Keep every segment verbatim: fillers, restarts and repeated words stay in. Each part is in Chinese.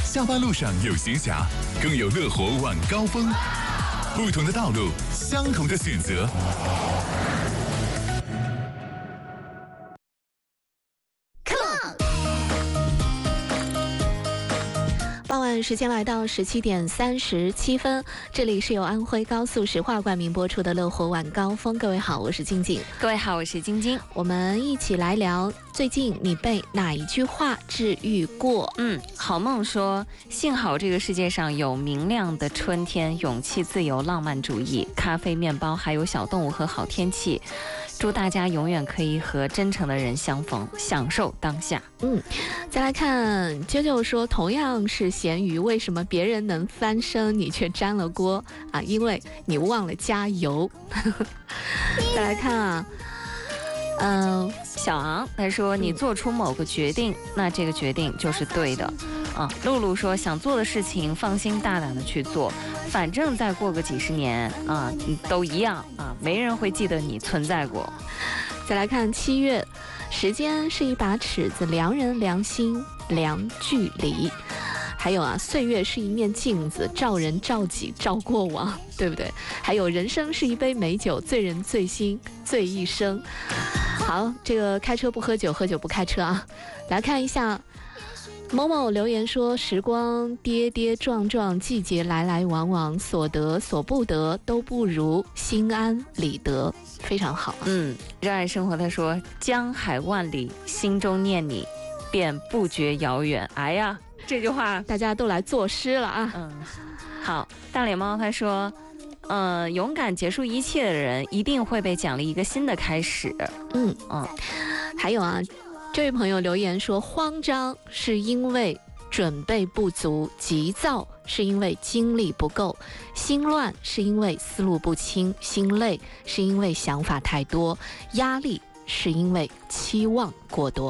下班路上有闲暇，更有乐活晚高峰。不同的道路，相同的选择。 傍晚时间来到十七点三十七分，这里是由安徽高速石化冠名播出的乐活晚高峰。各位好，我是静静。 各位好，我是晶晶。 我们一起来聊最近你被哪一句话治愈过？ 嗯，好梦说，幸好这个世界上有明亮的春天、勇气、自由、浪漫主义、咖啡、面包，还有小动物和好天气。祝大家永远可以和真诚的人相逢，享受当下。 嗯，再来看啾啾说，同样是咸鱼，为什么别人能翻身，你却沾了锅啊？因为你忘了加油。再来看啊，嗯、呃， 小昂他说，你做出某个决定，嗯、那这个决定就是对的。啊，露露说，想做的事情放心大胆的去做，反正再过个几十年啊，都一样啊，没人会记得你存在过。 再来看七月，时间是一把尺子，量人量心量距离。还有啊，岁月是一面镜子，照人照己照过往，对不对？还有人生是一杯美酒，醉人醉心醉一生。好，这个开车不喝酒，喝酒不开车啊。来看一下某某留言说，时光跌跌撞撞，季节来来往往，所得所不得都不如心安理得。非常好、啊、 嗯，热爱生活他说，江海万里，心中念你，便不觉遥远。哎呀，这句话大家都来作诗了啊。 嗯，好，大脸猫他说，呃，勇敢结束一切的人一定会被奖励一个新的开始。 嗯嗯， 还有啊，这位朋友留言说，慌张是因为准备不足，急躁是因为精力不够，心乱是因为思路不清，心累是因为想法太多，压力是因为期望过多。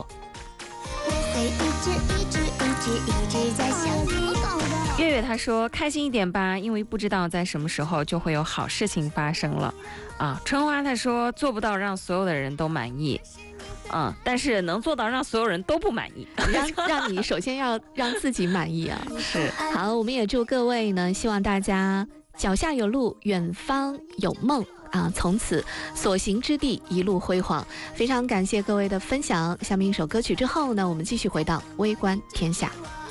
月月他说，开心一点吧，因为不知道在什么时候就会有好事情发生了啊。春花他说，做不到让所有的人都满意，嗯，但是能做到让所有人都不满意， 让让你首先要让自己满意啊。 是， 好，我们也祝各位呢，希望大家脚下有路，远方有梦啊，从此所行之地一路辉煌。非常感谢各位的分享，下面一首歌曲之后呢，我们继续回到微观天下。